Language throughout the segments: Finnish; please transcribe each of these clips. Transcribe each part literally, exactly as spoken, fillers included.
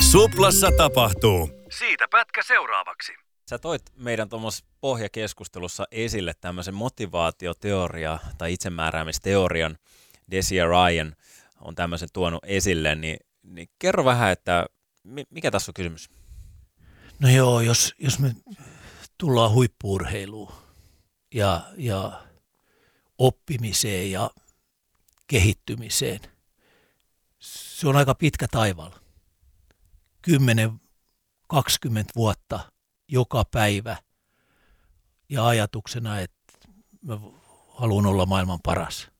Suplassa tapahtuu. Siitä pätkä seuraavaksi. Sä toit meidän tuommoisessa pohjakeskustelussa esille tämmöisen motivaatioteoria tai itsemääräämisteorian. Desi ja Ryan on tämmöisen tuonut esille, niin, niin kerro vähän, että mikä tässä on kysymys? No joo, jos, jos me tullaan huippu-urheiluun ja, ja oppimiseen ja kehittymiseen, se on aika pitkä taival. kymmenen kaksikymmentä vuotta joka päivä ja ajatuksena, että mä haluan olla maailman paras.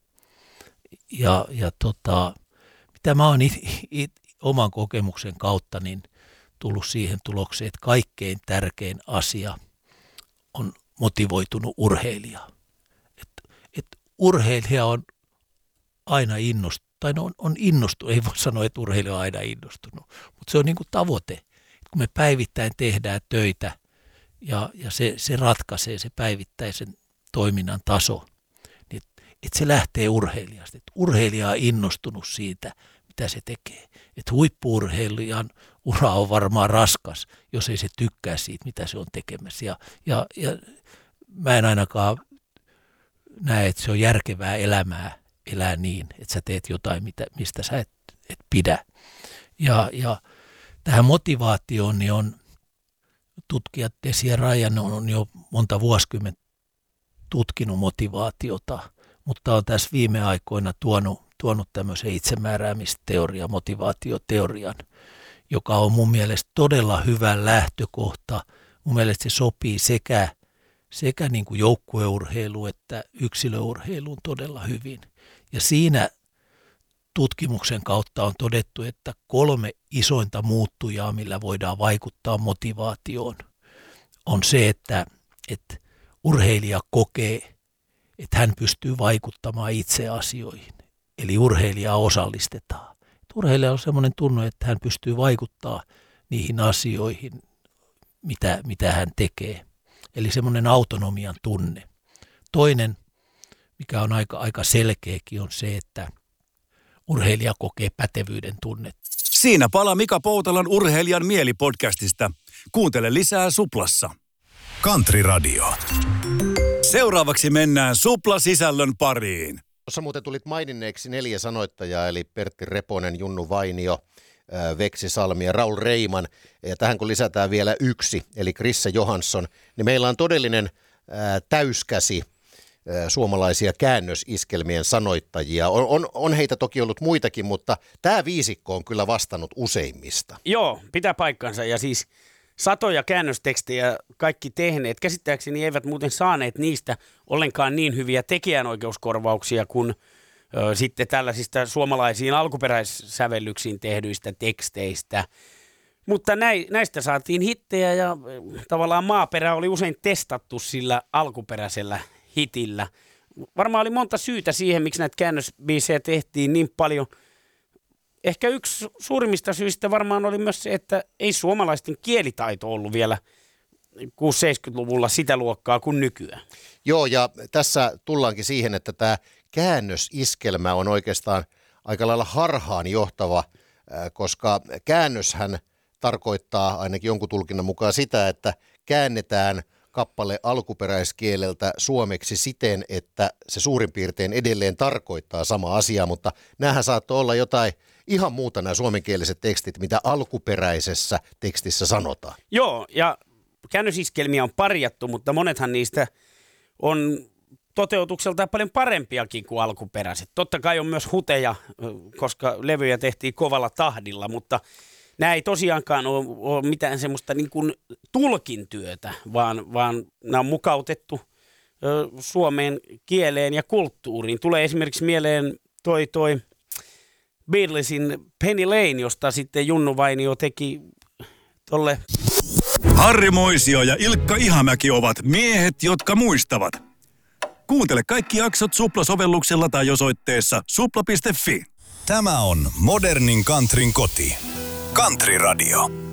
Ja, ja tota, mitä mä oon it, it, oman kokemuksen kautta niin tullut siihen tulokseen, että kaikkein tärkein asia on motivoitunut urheilija. Et, et urheilija on aina innostunut, tai on, on innostunut, ei voi sanoa, että urheilija on aina innostunut, mutta se on niin kuin tavoite. Et kun me päivittäin tehdään töitä ja, ja se, se ratkaisee se päivittäisen toiminnan taso, niin että se lähtee urheilijasta. Et urheilija on innostunut siitä, mitä se tekee. Että huippu-urheilijan ura on varmaan raskas, jos ei se tykkää siitä, mitä se on tekemässä. Ja, ja, ja mä en ainakaan näe, että se on järkevää elämää elää niin, että sä teet jotain, mitä, mistä sä et, et pidä. Ja, ja tähän motivaatioon niin on tutkijat Desi ja Ryan on jo monta vuosikymmentä tutkinut motivaatiota, mutta on tässä viime aikoina tuonut, tuonut tämmöisen itsemääräämisteorian, motivaatioteorian, joka on mun mielestä todella hyvä lähtökohta. Mun mielestä se sopii sekä, sekä niin kuin joukkueurheiluun että yksilöurheiluun todella hyvin. Ja siinä tutkimuksen kautta on todettu, että kolme isointa muuttujaa, millä voidaan vaikuttaa motivaatioon, on se, että, että urheilija kokee, että hän pystyy vaikuttamaan itse asioihin. Eli urheilijaa osallistetaan. Urheilija on sellainen tunne, että hän pystyy vaikuttamaan niihin asioihin, mitä, mitä hän tekee. Eli semmoinen autonomian tunne. Toinen, mikä on aika, aika selkeäkin, on se, että urheilija kokee pätevyyden tunnetta. Siinä palaa Mika Poutalan Urheilijan mieli-podcastista. Kuuntele lisää Suplassa. Country Radio. Seuraavaksi mennään Supla-sisällön pariin. Tuossa muuten tulit maininneeksi neljä sanoittajaa, eli Pertti Reponen, Junnu Vainio, Veksi Salmi ja Raul Reiman. Ja tähän kun lisätään vielä yksi, eli Krisse Johansson, niin meillä on todellinen ää, täyskäsi ää, suomalaisia käännösiskelmien sanoittajia. On, on, on heitä toki ollut muitakin, mutta tämä viisikko on kyllä vastannut useimmista. Joo, pitää paikkansa ja siis satoja käännöstekstejä kaikki tehneet. Käsittääkseni eivät muuten saaneet niistä ollenkaan niin hyviä tekijänoikeuskorvauksia kuin ö, sitten tällaisista suomalaisiin alkuperäissävellyksiin tehdyistä teksteistä. Mutta näi, näistä saatiin hittejä ja ö, tavallaan maaperä oli usein testattu sillä alkuperäisellä hitillä. Varmaan oli monta syytä siihen, miksi näitä käännösbiisejä tehtiin niin paljon. Ehkä yksi suurimmista syistä varmaan oli myös se, että ei suomalaisten kielitaito ollut vielä kuusikymmentä-seitsemänkymmentäluvulla sitä luokkaa kuin nykyään. Joo, ja tässä tullaankin siihen, että tämä käännösiskelmä on oikeastaan aika lailla harhaan johtava, koska käännöshän tarkoittaa ainakin jonkun tulkinnan mukaan sitä, että käännetään kappale alkuperäiskieleltä suomeksi siten, että se suurin piirtein edelleen tarkoittaa sama asiaa, mutta näähän saattoi olla jotain ihan muuta nämä suomenkieliset tekstit, mitä alkuperäisessä tekstissä sanotaan. Joo, ja käännösiskelmiä on parjattu, mutta monethan niistä on toteutukseltaan paljon parempiakin kuin alkuperäiset. Totta kai on myös huteja, koska levyjä tehtiin kovalla tahdilla, mutta nämä ei tosiaankaan ole, ole mitään semmoista niin kuin tulkintyötä, vaan, vaan nämä on mukautettu ö, suomen kieleen ja kulttuuriin. Tulee esimerkiksi mieleen toi, toi Beatlesin Penny Lane, josta sitten Junnu Vainio teki tolle. Harri Moisio ja Ilkka Ihamäki ovat miehet, jotka muistavat. Kuuntele kaikki jaksot Supla-sovelluksella tai osoitteessa supla piste fi. Tämä on modernin countryn koti. Country Radio.